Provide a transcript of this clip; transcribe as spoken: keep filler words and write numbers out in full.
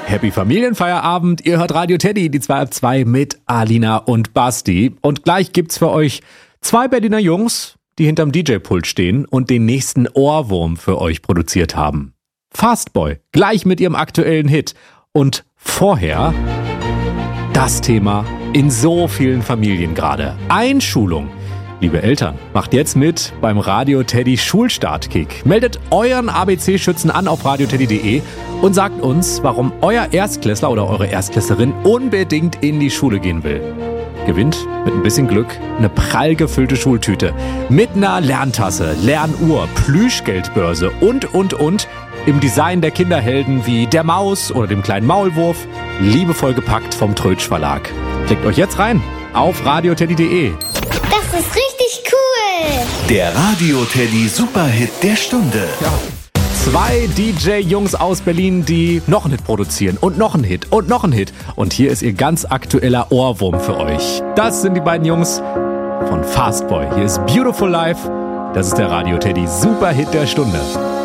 Happy Familienfeierabend. Ihr hört Radio Teddy, die zwei ab zwei mit Alina und Basti. Und gleich gibt's für euch zwei Berliner Jungs, die hinterm D J-Pult stehen und den nächsten Ohrwurm für euch produziert haben. Fastboy, gleich mit ihrem aktuellen Hit. Und vorher das Thema in so vielen Familien gerade. Einschulung. Liebe Eltern, macht jetzt mit beim Radio Teddy Schulstartkick. Meldet euren A B C-Schützen an auf radio teddy punkt de und sagt uns, warum euer Erstklässler oder eure Erstklässlerin unbedingt in die Schule gehen will. Gewinnt mit ein bisschen Glück eine prall gefüllte Schultüte mit einer Lerntasse, Lernuhr, Plüschgeldbörse und, und, und im Design der Kinderhelden wie der Maus oder dem kleinen Maulwurf, liebevoll gepackt vom Trötsch Verlag. Klickt euch jetzt rein auf radio teddy punkt de. Das ist richtig cool! Der Radio Teddy Superhit der Stunde. Ja. Zwei D J-Jungs aus Berlin, die noch einen Hit produzieren und noch einen Hit und noch einen Hit. Und hier ist ihr ganz aktueller Ohrwurm für euch. Das sind die beiden Jungs von Fastboy. Hier ist Beautiful Life. Das ist der Radio Teddy Superhit der Stunde.